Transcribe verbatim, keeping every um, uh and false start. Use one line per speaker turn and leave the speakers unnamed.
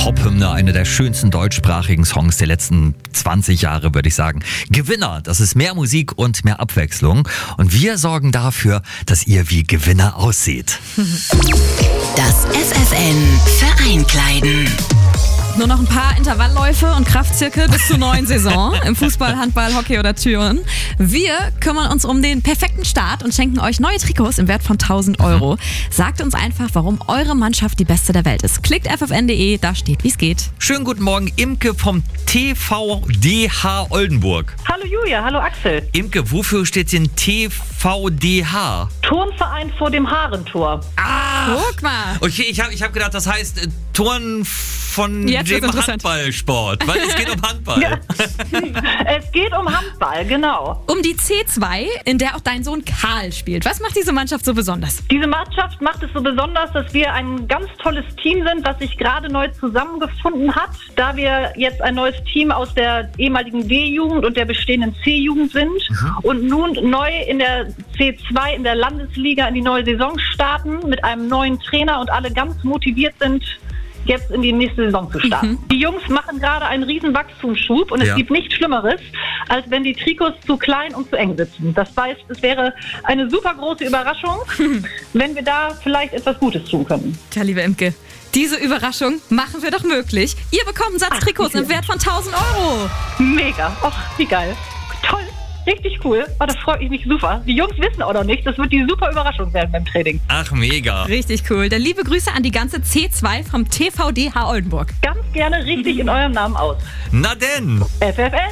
Pop-Hymne, eine der schönsten deutschsprachigen Songs der letzten zwanzig Jahre, würde ich sagen. Gewinner, das ist mehr Musik und mehr Abwechslung. Und wir sorgen dafür, dass ihr wie Gewinner aussieht.
Das F F N Vereinkleiden.
Nur noch ein paar Intervallläufe und Kraftzirkel bis zur neuen Saison im Fußball, Handball, Hockey oder Turnen. Wir kümmern uns um den perfekten Start und schenken euch neue Trikots im Wert von tausend Euro. Sagt uns einfach, warum eure Mannschaft die beste der Welt ist. Klickt f f n punkt d e, da steht, wie es geht.
Schönen guten Morgen, Imke vom T V D H Oldenburg.
Hallo Julia, hallo Axel.
Imke, wofür steht denn T V D H?
Turnverein vor dem Haarentor.
Ah!
Guck mal.
Okay, ich habe ich hab gedacht, das heißt äh, Turn von
Jetzt wird's
dem
interessant.
Handballsport, weil es geht um Handball.
Ja. Es geht um Handball, genau.
Um die C zwei, in der auch dein Sohn Karl spielt. Was macht diese Mannschaft so besonders?
Diese Mannschaft macht es so besonders, dass wir ein ganz tolles Team sind, das sich gerade neu zusammengefunden hat. Da wir jetzt ein neues Team aus der ehemaligen D-Jugend und der bestehenden C-Jugend sind mhm. und nun neu in der C zwei, in der Landesliga, in die neue Saison starten mit einem neuen Trainer und alle ganz motiviert sind, jetzt in die nächste Saison zu starten. Mhm. Die Jungs machen gerade einen riesen Wachstumsschub und es
Ja.
gibt nichts Schlimmeres, als wenn die Trikots zu klein und zu eng sitzen. Das heißt, es wäre eine super große Überraschung, wenn wir da vielleicht etwas Gutes tun können.
Tja, liebe Imke, diese Überraschung machen wir doch möglich. Ihr bekommt einen Satz
Ach,
Trikots
wie
im
schön.
Wert von tausend Euro.
Mega. Och, wie geil. Toll. Richtig cool. Oh, das freut mich super. Die Jungs wissen auch noch nicht. Das wird die super Überraschung werden beim Training.
Ach, mega.
Richtig cool. Dann liebe Grüße an die ganze C zwei vom T V D H Oldenburg.
Ganz gerne richtig in eurem Namen aus.
Na denn.
F F N.